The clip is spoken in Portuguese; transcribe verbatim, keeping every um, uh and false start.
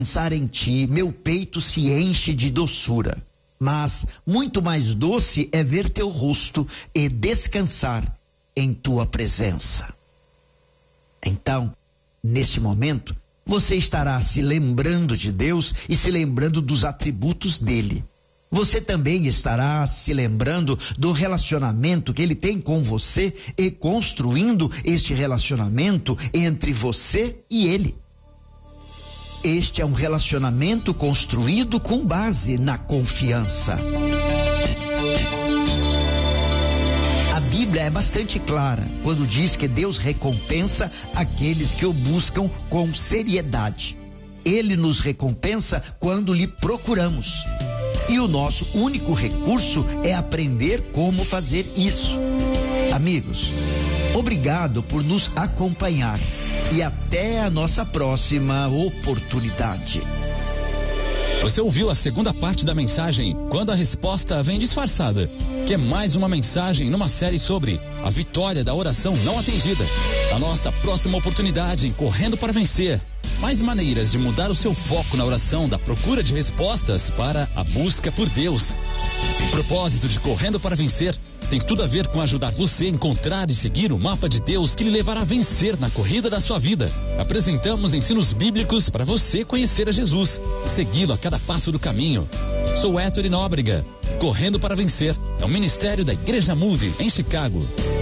Pensar em ti, meu peito se enche de doçura. Mas muito mais doce é ver teu rosto e descansar em tua presença. Então, neste momento, você estará se lembrando de Deus e se lembrando dos atributos dele. Você também estará se lembrando do relacionamento que ele tem com você e construindo este relacionamento entre você e ele. Este é um relacionamento construído com base na confiança. A Bíblia é bastante clara quando diz que Deus recompensa aqueles que o buscam com seriedade. Ele nos recompensa quando lhe procuramos. E o nosso único recurso é aprender como fazer isso. Amigos, obrigado por nos acompanhar. E até a nossa próxima oportunidade. Você ouviu a segunda parte da mensagem Quando a Resposta Vem Disfarçada, que é mais uma mensagem numa série sobre a vitória da oração não atendida. A nossa próxima oportunidade em Correndo para Vencer. Mais maneiras de mudar o seu foco na oração da procura de respostas para a busca por Deus. O propósito de Correndo para Vencer tem tudo a ver com ajudar você a encontrar e seguir o mapa de Deus que lhe levará a vencer na corrida da sua vida. Apresentamos ensinos bíblicos para você conhecer a Jesus, segui-lo a cada passo do caminho. Sou Héctor Nóbrega. Correndo para Vencer é um ministério da Igreja Moody em Chicago.